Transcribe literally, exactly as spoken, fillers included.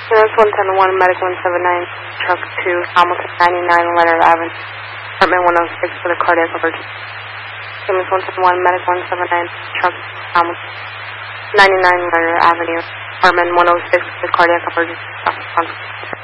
Units one ten one, Medic one seven nine, Truck two, Hamilton ninety-nine, Leonard Avenue, Apartment one oh six for the cardiac emergency. Units one ten one, Medic one seven nine, Truck two, Hamilton ninety-nine, Leonard Avenue, Apartment one oh six for the cardiac emergency.